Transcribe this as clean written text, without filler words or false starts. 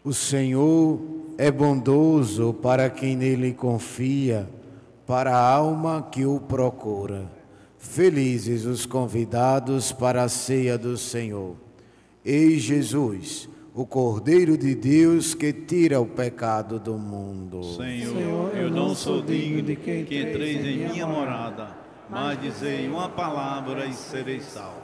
O Senhor é bondoso para quem nele confia, para a alma que o procura. Felizes os convidados para a ceia do Senhor. Eis Jesus, o Cordeiro de Deus que tira o pecado do mundo. Senhor, eu não sou digno que entreis em minha morada, mas dizei uma palavra e serei salvo.